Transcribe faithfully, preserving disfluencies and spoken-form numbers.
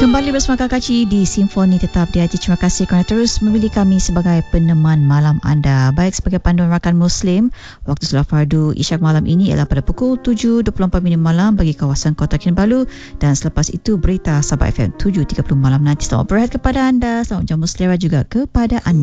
Kembali bersama Kakak Cik di Simfoni Tetap di Hati. Terima kasih kerana terus memilih kami sebagai peneman malam anda. Baik, sebagai panduan rakan Muslim, waktu solat fardu Isyak malam ini ialah pada pukul tujuh dua puluh empat minit malam bagi kawasan Kota Kinabalu, dan selepas itu berita Sabah F M tujuh tiga puluh malam nanti. Selamat berehat kepada anda, selamat jamu selera juga kepada anda.